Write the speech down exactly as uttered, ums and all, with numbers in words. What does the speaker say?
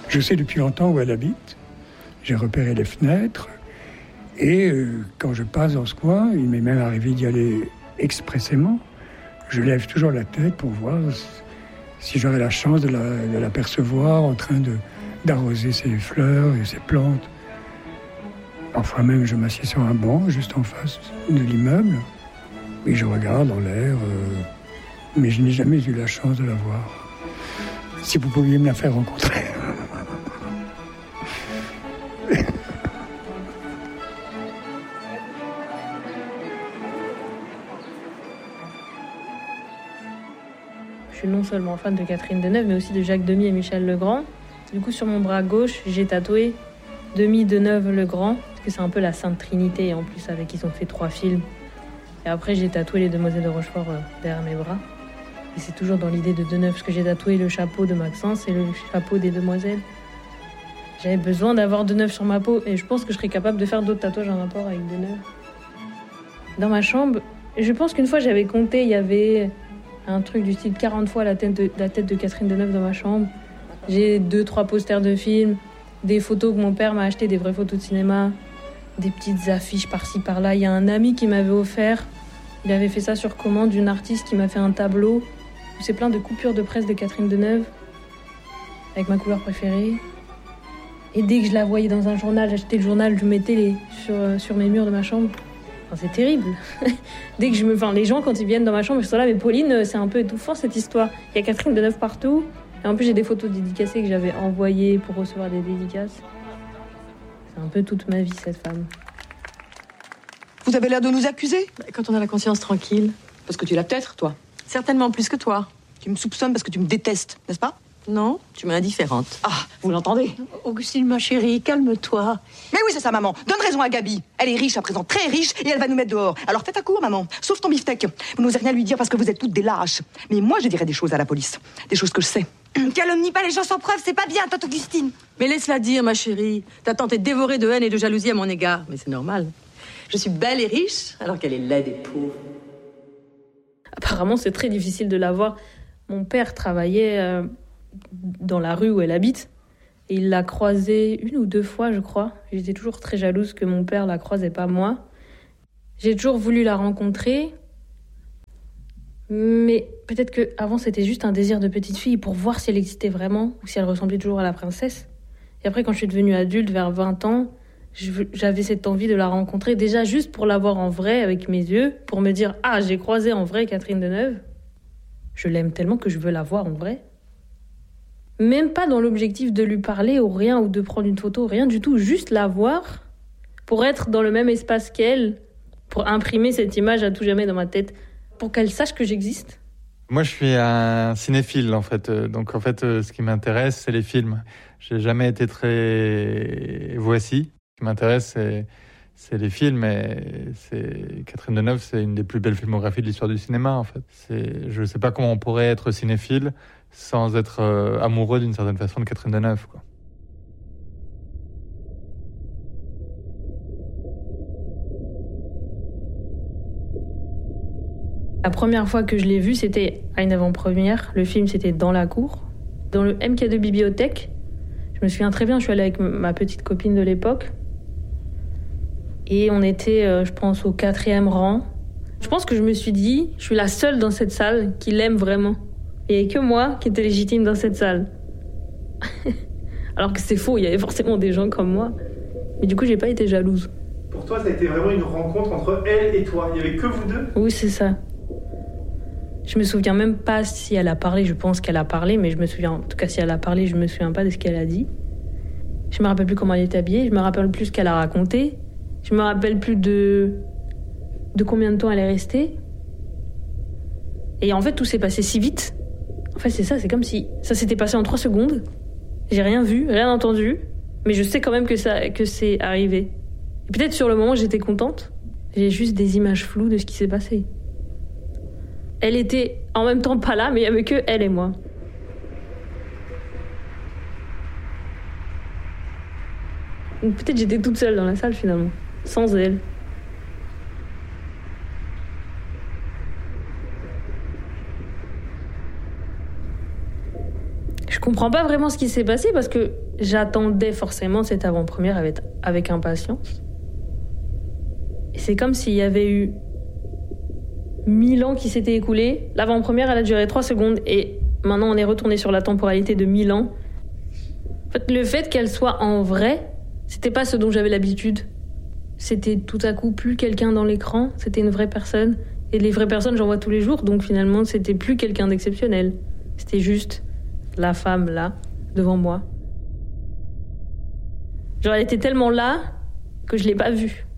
Je sais depuis longtemps où elle habite. J'ai repéré les fenêtres. Et euh, quand je passe dans ce coin, il m'est même arrivé d'y aller expressément. Je lève toujours la tête pour voir si j'aurais la chance de, la, de l'apercevoir en train de, d'arroser ses fleurs et ses plantes. Parfois même, je m'assieds sur un banc juste en face de l'immeuble et je regarde en l'air, euh, mais je n'ai jamais eu la chance de la voir. Si vous pouviez me la faire rencontrer. Je suis non seulement fan de Catherine Deneuve, mais aussi de Jacques Demy et Michel Legrand. Du coup, sur mon bras gauche, j'ai tatoué Demy, Deneuve, Legrand, parce que c'est un peu la Sainte Trinité, en plus, avec ils ont fait trois films. Et après, j'ai tatoué les Demoiselles de Rochefort euh, derrière mes bras. Et c'est toujours dans l'idée de Deneuve, parce que j'ai tatoué le chapeau de Maxence et le chapeau des Demoiselles. J'avais besoin d'avoir Deneuve sur ma peau, et je pense que je serais capable de faire d'autres tatouages en rapport avec Deneuve. Dans ma chambre, je pense qu'une fois, j'avais compté, il y avait un truc du style quarante fois la tête de, la tête de Catherine Deneuve dans ma chambre. J'ai deux, trois posters de films, des photos que mon père m'a achetées, des vraies photos de cinéma, des petites affiches par-ci, par-là. Il y a un ami qui m'avait offert, il avait fait ça sur commande, d'une artiste qui m'a fait un tableau où c'est plein de coupures de presse de Catherine Deneuve, avec ma couleur préférée. Et dès que je la voyais dans un journal, j'achetais le journal, je mettais les, sur, sur mes murs de ma chambre. Enfin, c'est terrible. Dès que je me, enfin, les gens, quand ils viennent dans ma chambre, ils sont là, mais Pauline, c'est un peu étouffant cette histoire. Il y a Catherine Deneuve partout. Et en plus, j'ai des photos dédicacées que j'avais envoyées pour recevoir des dédicaces. C'est un peu toute ma vie, cette femme. Vous avez l'air de nous accuser ? Quand on a la conscience tranquille. Parce que tu l'as peut-être, toi. Certainement plus que toi. Tu me soupçonnes parce que tu me détestes, n'est-ce pas ? Non, tu m'es indifférente. Ah, vous l'entendez ? Augustine, ma chérie, calme-toi. Mais oui, c'est ça, maman. Donne raison à Gabi. Elle est riche, à présent très riche, et elle va nous mettre dehors. Alors faites à court, maman. Sauf ton beefsteak. Vous n'osez rien lui dire parce que vous êtes toutes des lâches. Mais moi, je dirais des choses à la police. Des choses que je sais. Calomnie pas les gens sans preuve, c'est pas bien, tante Augustine. Mais laisse-la dire, ma chérie. Ta tante est dévorée de haine et de jalousie à mon égard. Mais c'est normal. Je suis belle et riche, alors qu'elle est laide et pauvre. Apparemment, c'est très difficile de la voir. Mon père travaillait euh, dans la rue où elle habite. Et il l'a croisée une ou deux fois, je crois. J'étais toujours très jalouse que mon père la croisait pas moi. J'ai toujours voulu la rencontrer. Mais peut-être qu'avant, c'était juste un désir de petite fille pour voir si elle existait vraiment ou si elle ressemblait toujours à la princesse. Et après, quand je suis devenue adulte, vers vingt ans, j'avais cette envie de la rencontrer, déjà juste pour la voir en vrai avec mes yeux, pour me dire « Ah, j'ai croisé en vrai Catherine Deneuve. Je l'aime tellement que je veux la voir en vrai. » Même pas dans l'objectif de lui parler ou rien, ou de prendre une photo, rien du tout. Juste la voir pour être dans le même espace qu'elle, pour imprimer cette image à tout jamais dans ma tête, pour qu'elle sache que j'existe. Moi, je suis un cinéphile, en fait. Donc, en fait, ce qui m'intéresse, c'est les films. J'ai jamais été très voici. Ce qui m'intéresse, c'est, c'est les films. Et c'est... Catherine Deneuve, c'est une des plus belles filmographies de l'histoire du cinéma, en fait. C'est... Je ne sais pas comment on pourrait être cinéphile sans être euh, amoureux d'une certaine façon de Catherine Deneuve, quoi. La première fois que je l'ai vue, c'était à une avant-première. Le film, c'était Dans la cour, dans le M K deux Bibliothèque. Je me souviens très bien, je suis allée avec ma petite copine de l'époque. Et on était, euh, je pense, au quatrième rang. Je pense que je me suis dit, je suis la seule dans cette salle qui l'aime vraiment. Et il n'y avait que moi qui était légitime dans cette salle. Alors que c'est faux, il y avait forcément des gens comme moi. Mais du coup, j'ai pas été jalouse. Pour toi, ça a été vraiment une rencontre entre elle et toi. Il n'y avait que vous deux ? Oui, c'est ça. Je me souviens même pas si elle a parlé, je pense qu'elle a parlé, mais je me souviens, en tout cas si elle a parlé, je me souviens pas de ce qu'elle a dit. Je me rappelle plus comment elle était habillée, je me rappelle plus ce qu'elle a raconté, je me rappelle plus de, de combien de temps elle est restée. Et en fait, tout s'est passé si vite. En fait, c'est ça, c'est comme si ça s'était passé en trois secondes. J'ai rien vu, rien entendu, mais je sais quand même que, ça, que c'est arrivé. Et peut-être sur le moment, j'étais contente. J'ai juste des images floues de ce qui s'est passé. Elle était en même temps pas là, mais il n'y avait que elle et moi. Ou peut-être j'étais toute seule dans la salle finalement, sans elle. Je comprends pas vraiment ce qui s'est passé parce que j'attendais forcément cette avant-première avec, avec impatience. Et c'est comme s'il y avait eu mille ans qui s'étaient écoulés. L'avant-première, elle a duré trois secondes et maintenant on est retourné sur la temporalité de mille ans. En fait, le fait qu'elle soit en vrai, c'était pas ce dont j'avais l'habitude. C'était tout à coup plus quelqu'un dans l'écran, c'était une vraie personne. Et les vraies personnes, j'en vois tous les jours, donc finalement, c'était plus quelqu'un d'exceptionnel. C'était juste la femme là, devant moi. Genre, elle était tellement là que je l'ai pas vue.